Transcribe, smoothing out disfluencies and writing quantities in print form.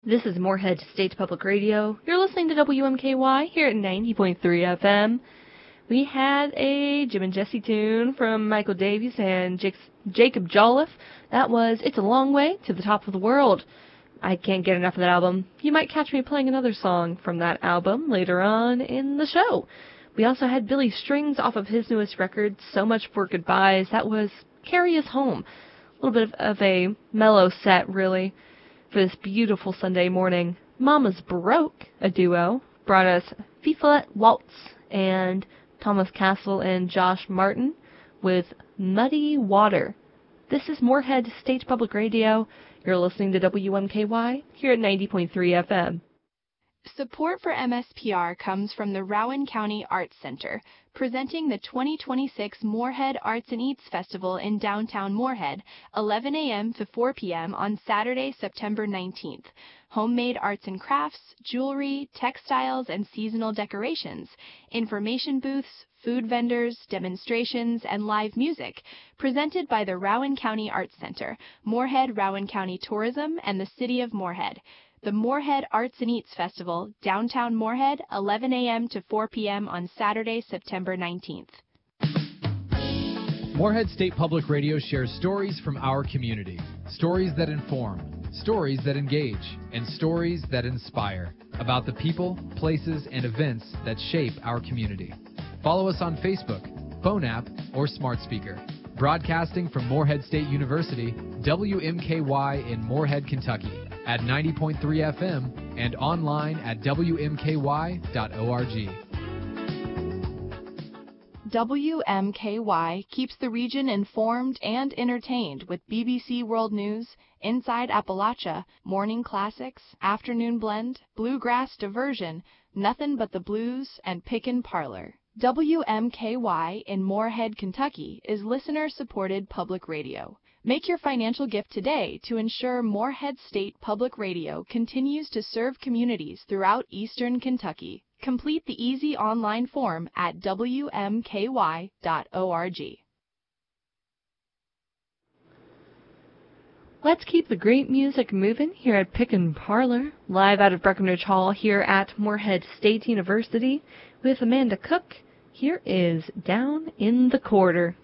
This is Moorhead State Public Radio. You're listening to WMKY here at 90.3 FM. We had a Jim and Jesse tune from Michael Davies and Jacob Jolliffe. That was It's a Long Way to the Top of the World. I can't get enough of that album. You might catch me playing another song from that album later on in the show. We also had Billy Strings off of his newest record, So Much for Goodbyes. That was Carry Us Home. A little bit of a mellow set, really, for this beautiful Sunday morning. Mama's Baroque, a duo, brought us Fifolet Waltz and Thomas Castle and Josh Martin with Muddy Water. This is Moorhead State Public Radio. You're listening to WMKY here at 90.3 FM. Support for MSPR comes from the Rowan County Arts Center, presenting the 2026 Moorhead Arts and Eats Festival in downtown Moorhead, 11 a.m. to 4 p.m. on Saturday, September 19th. Homemade arts and crafts, jewelry, textiles, and seasonal decorations, information booths, food vendors, demonstrations, and live music, presented by the Rowan County Arts Center, Moorhead Rowan County Tourism, and the City of Moorhead. The Moorhead Arts and Eats Festival, downtown Moorhead, 11 a.m. to 4 p.m. on Saturday, September 19th. Moorhead State Public Radio shares stories from our community. Stories that inform, stories that engage, and stories that inspire about the people, places, and events that shape our community. Follow us on Facebook, phone app, or smart speaker. Broadcasting from Moorhead State University, WMKY in Moorhead, Kentucky, at 90.3 FM and online at WMKY.org. WMKY keeps the region informed and entertained with BBC World News, Inside Appalachia, Morning Classics, Afternoon Blend, Bluegrass Diversion, Nothin' But the Blues, and Pickin' Parlor. WMKY in Moorhead, Kentucky is listener-supported public radio. Make your financial gift today to ensure Moorhead State Public Radio continues to serve communities throughout eastern Kentucky. Complete the easy online form at WMKY.org. Let's keep the great music moving here at Pickin' Parlor, live out of Breckenridge Hall here at Moorhead State University with Amanda Cook. Here is Down in the Quarter.